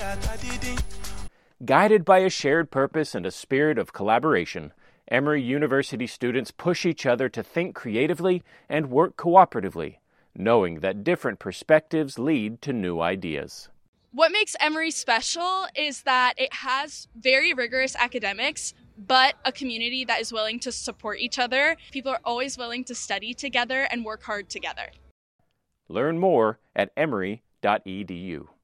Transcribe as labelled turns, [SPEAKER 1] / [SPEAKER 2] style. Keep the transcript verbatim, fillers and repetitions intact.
[SPEAKER 1] Guided by a shared purpose and a spirit of collaboration, Emory University students push each other to think creatively and work cooperatively, knowing that different perspectives lead to new ideas.
[SPEAKER 2] What makes Emory special is that it has very rigorous academics, but a community that is willing to support each other. People are always willing to study together and work hard together.
[SPEAKER 1] Learn more at emory dot e d u.